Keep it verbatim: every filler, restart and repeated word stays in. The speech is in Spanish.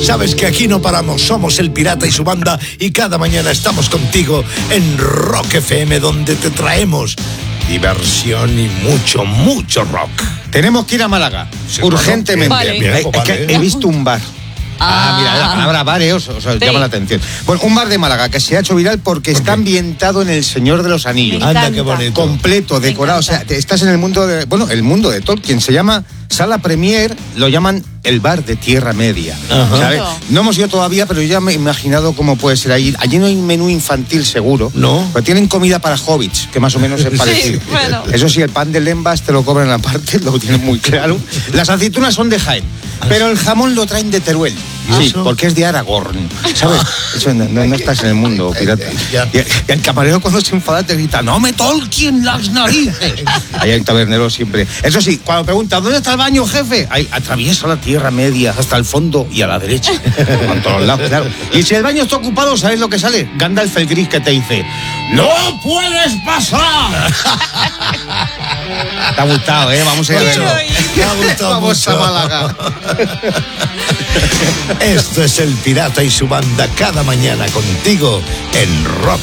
Sabes que aquí no paramos, somos El Pirata y su banda y cada mañana estamos contigo en Rock F M, donde te traemos diversión y mucho, mucho rock. Tenemos que ir a Málaga, sí, urgentemente. Vale. Bien, bien, Es pues que vale. he visto un bar. Ah, mira, la palabra bar eh, os, os Sí. llama la atención. Bueno, un bar de Málaga que se ha hecho viral porque está ambientado en El Señor de los Anillos. Me Anda, encanta. qué bonito. Completo, Me decorado, o sea, encanta. te- estás en el mundo de, bueno, el mundo de Tolkien, se llama Sala Premier, lo llaman el bar de Tierra Media, Ajá. ¿sabes? Bonito. No hemos ido todavía, pero ya me he imaginado cómo puede ser ahí. Allí no hay menú infantil seguro, No. pero tienen comida para hobbits, que más o menos es parecido. bueno. Eso sí, el pan de lembas te lo cobran aparte, lo tienen muy claro. Las aceitunas son de Jaén, pero el jamón lo traen de Teruel. Sí, ¿Eso? porque es de Aragorn, ¿sabes? Eso no, no- no estás en el mundo, pirata. Ya. Y, y el camarero cuando se enfada te grita, ¡no me Tolkien las narices! Ahí hay un tabernero siempre. Eso sí, cuando pregunta, ¿dónde está el baño, jefe? Ahí, atraviesa la Tierra Media hasta el fondo y a la derecha. Con todos lados, claro. Y si el baño está ocupado, ¿sabes lo que sale? Gandalf el gris que te dice, ¡no puedes pasar! Te ha gustado, ¿eh? Vamos a ir a verlo. Me ha gustado Vamos a mucho. Málaga. Esto es El Pirata y su banda cada mañana contigo en Rock